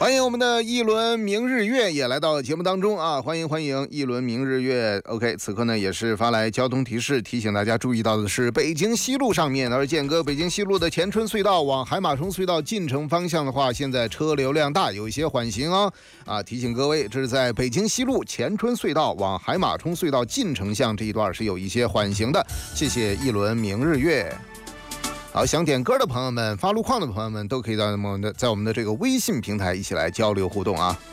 欢迎我们的一轮明日月也来到节目当中啊！欢迎一轮明日月。OK， 此刻呢也是发来交通提示，提醒大家注意到的是，北京西路上面，而建哥北京西路的前春隧道往海马冲隧道进城方向的话，现在车流量大，有一些缓行啊！提醒各位，这是在北京西路前春隧道往海马冲隧道进城向这一段是有一些缓行的。谢谢一轮明日月。好，想点歌的朋友们，发路况的朋友们，都可以在我们的这个微信平台一起来交流互动啊。